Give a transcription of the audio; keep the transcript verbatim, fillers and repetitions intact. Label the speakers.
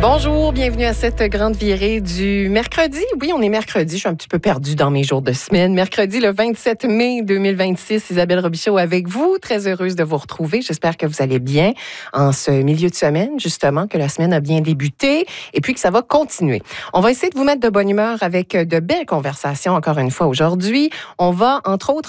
Speaker 1: Bonjour, bienvenue à cette grande virée du mercredi. Oui, on est mercredi, je suis un petit peu perdue dans mes jours de semaine. Mercredi, le vingt-sept mai deux mille vingt-six, Isabelle Robichaud avec vous. Très heureuse de vous retrouver. J'espère que vous allez bien en ce milieu de semaine, justement, que la semaine a bien débuté et puis que ça va continuer. On va essayer de vous mettre de bonne humeur avec de belles conversations, encore une fois, aujourd'hui. On va, entre autres,